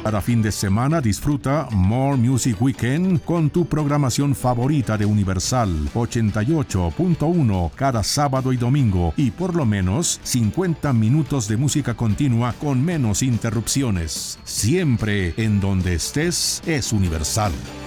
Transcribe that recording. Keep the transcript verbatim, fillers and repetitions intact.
Para fin de semana disfruta More Music Weekend con tu programación favorita de Universal ochenta y ocho punto uno cada sábado y domingo y por lo menos cincuenta minutos de música continua con menos interrupciones. Siempre en donde estés es Universal.